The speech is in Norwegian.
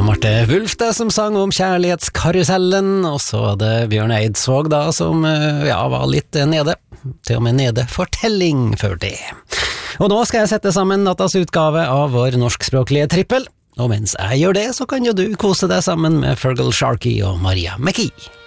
Marte Wulf det som sang om kjærlighetskarusellen, og så var det Bjørn Eidsvåg da som var litt nede, til og med nede fortelling før det. Og nå skal jeg sette sammen nattas utgave av vår norskspråklige trippel, og mens jeg gjør det så kan jo du kose deg sammen med Fergal Sharkey og Maria McKee.